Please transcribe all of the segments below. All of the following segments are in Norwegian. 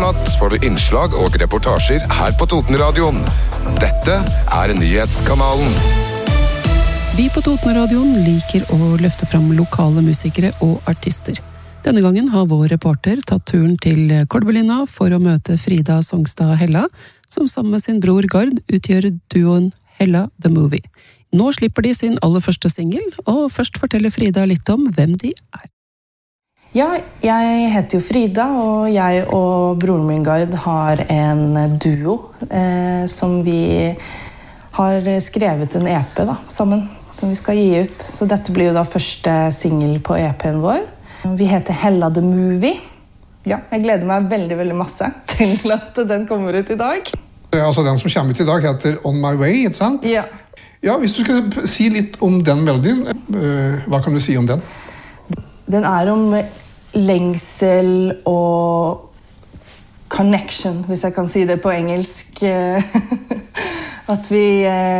natt får du innslag og reportasjer her på Totenradioen. Dette Nyhetskanalen. Vi på Totenradioen liker å løfte fram lokale musikere og artister. Denne gangen har vår reporter tatt turen til Kolbelina for å møte Frida Songstad Hella, som sammen med sin bror Gard utgjør duoen Hella The Movie. Nå slipper de sin aller første single, og først forteller Frida litt om hvem de er. Ja, jeg heter jo Frida, og jeg og broren min Gard har en duo som vi har skrevet en EP da, sammen, som vi skal gi ut. Så dette blir jo da første single på EP'en vår. Vi heter Hella The Movie. Ja, jeg gleder meg veldig, veldig masse til at den kommer ut i dag. Altså den som kommer ut i dag heter On My Way, ikke sant? Ja. Ja, hvis du skal si litt om den melodien, hva kan du si om den? Den er om lengsel og connection, hvis jeg kan si det på engelsk. At vi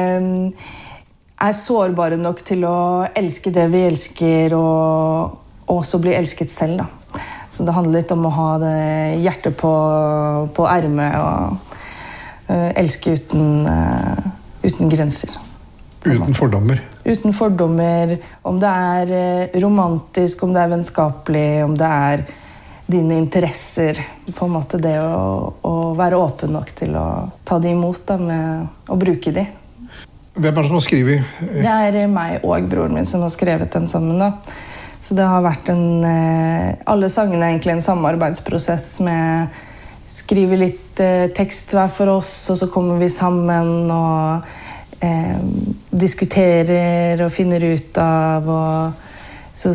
er sårbare nok til å elske det vi elsker, og også bli elsket selv. Da. Så det handler litt om å ha det hjertet på ermet og elske uten grenser. Uten fordommer. Uten fordommer, om det er romantisk, om det er vennskapelig, om det er dine interesser. På en måte det å være åpen nok til å ta de imot da, med å bruke de. Hvem er det som har skrivet? Det er meg og broren min som har skrevet den sammen. Da. Så det har vært alle sangene er egentlig en samarbeidsprosess med skrive litt tekst hver for oss, og så kommer vi sammen og diskuterer og finner ut av, og så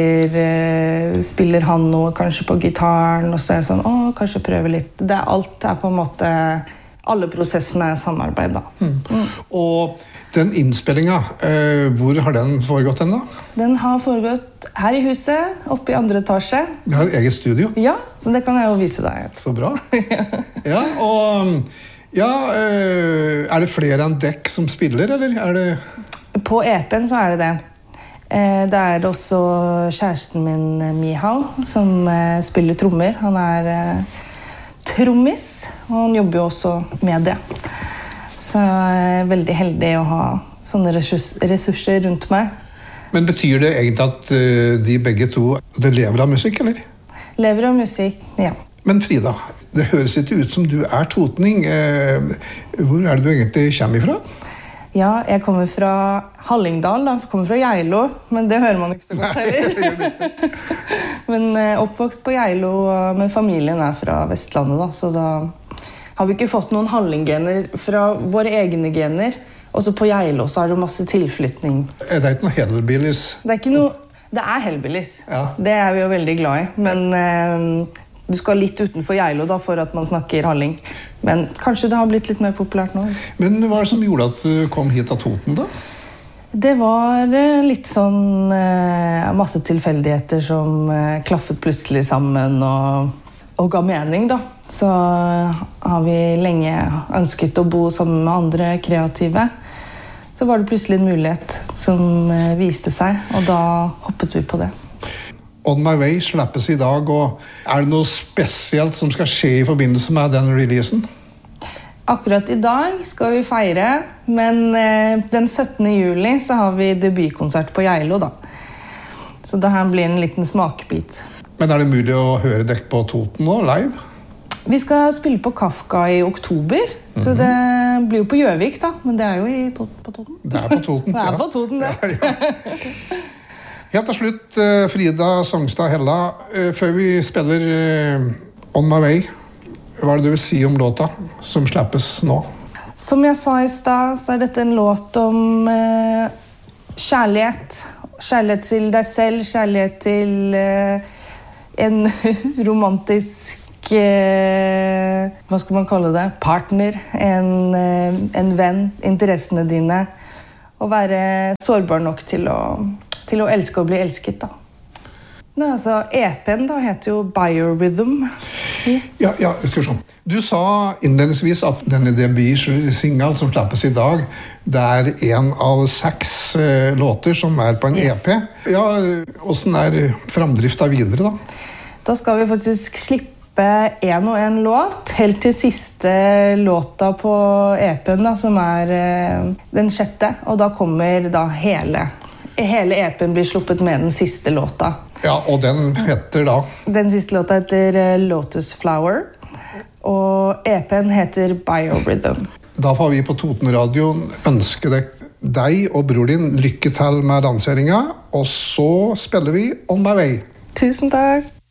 spiller han noe kanskje på gitaren, og så er jeg sånn, kanskje prøve litt. Alt er på en måte, alle prosessene er samarbeid da. Og den innspillingen, hvor har den foregått den da? Den har foregått her i huset, oppe i 2. etasje. Det har et eget studio? Ja, så det kan jeg jo vise deg. Så bra. Ja, og er det flere enn dekk som spiller, eller er det? På EP'en så er det det. Det er det også kjæresten min, Mihal, som spiller trommer. Han er trommis, og han jobber jo også med det. Så jeg er veldig heldig å ha sånne ressurser rundt meg. Men betyr det egentlig at de begge to lever av musikk, eller? Lever av musikk, ja. Men Frida, det høres ikke ut som du er totning. Hvor er det du egentlig kommer ifra? Ja, jeg kommer fra Hallingdal, da. Jeg kommer fra Geilo, men det hører man ikke så godt heller. Men oppvokst på Geilo, men familien er fra Vestlandet, da. Så da har vi ikke fått noen hallinggener fra våre egne gener. Og så på Geilo så er det masse tilflytning. Det er ikke noe hellbillies? Det er ikke noe... Det er hellbillies. Ja. Det er vi jo veldig glad i. Men du skal litt utenfor Geilo da, for at man snakker halling. Men kanskje det har blitt litt mer populært nå. Men hva er det som gjorde at du kom hit av Toten da? Det var litt sånn masse tilfeldigheter som klaffet plutselig sammen og ga mening da. Så har vi lenge ønsket å bo sammen med andre kreative. Så var det plutselig en mulighet som viste seg, og da hoppet vi på det. On My Way slippes i dag, og er det noe spesielt som skal skje i forbindelse med den releasen? Akkurat i dag skal vi feire, men den 17. juli så har vi debutkonsert på Geilo da. Så det her blir en liten smakebit. Men er det mulig å høre dekk på Toten nå, live? Vi skal spille på Kafka i oktober, så det blir jo på Gjøvik da, men det er jo på Toten. Det er på Toten, det er på Toten, det. Ja. Helt til slutt, Frida Songstad Hella, før vi spiller On My Way, hva er det du vil si om låta som slippes nå? Som jeg sa i sted, så er dette en låt om kjærlighet. Kjærlighet til deg selv, kjærlighet til en romantisk hva skal man kalle det? Partner, en venn, interessene dine. Å være sårbar nok til å elske og bli elsket da. Nei, altså, EP'en da heter jo Biorhythm. Ja, skal vi se. Du sa innledningsvis at denne debut-singelen som slappes i dag, det er en av 6 låter som er på en EP. Ja, hvordan er framdriften videre da? Da skal vi faktisk slippe slippe en og en låt, helt til siste låta på EP-en, da, som den 6. Og da kommer da hele EP-en blir sluppet med den siste låta. Ja, og den heter da? Den siste låta heter Lotus Flower, og EP-en heter Biorhythm. Da får vi på Totenradioen ønske deg og bror din lykke til med lanseringen, og så spiller vi On My Way. Tusen takk!